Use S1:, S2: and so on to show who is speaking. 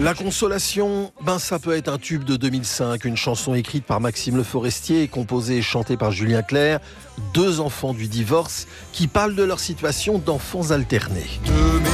S1: La consolation, ça peut être un tube de 2005, une chanson écrite par Maxime Le Forestier et composée et chantée par Julien Clerc, 2 enfants du divorce qui parlent de leur situation d'enfants alternés.